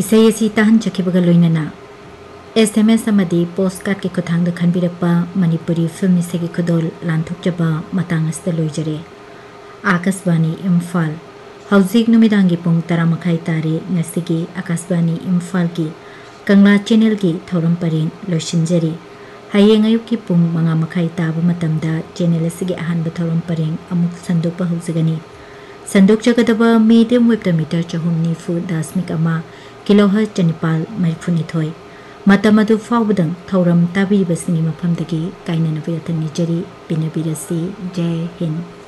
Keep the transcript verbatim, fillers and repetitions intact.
इसे असी ताहनजखिबगा लोइनना S M S अमदी postcard के खुथांग खनबिरक्पा मणिपुरी फिल्म इसेगी खुदोल लांथोकजबा मतांग अस्ता लोइजरे आकाशवाणी इम्फाल हौजिक नुमिदांगी पुंग तरा मखाई तारे ngasiगी आकाशवाणी इम्फाल की कंगला चैनल की थौरम परें लोइसिनजरी हयेंग अयुक की पुंग मंगा मखाई ताब मतमदा चैनल असिगी अहानब थौरम परें अमुक संदोकपा हौजगनी संदोक जगदबा मीडियम वेब मीटर चहुम निफु दशमिक अमा किलोहर्ट्ज चनिपाल मरिफुनिथोय मतम अदु फाउबदंग थौरम ताबिरिबसिनी मफमदगी काइननबि अथंग निजरी पिनबिरसी जय हिंद।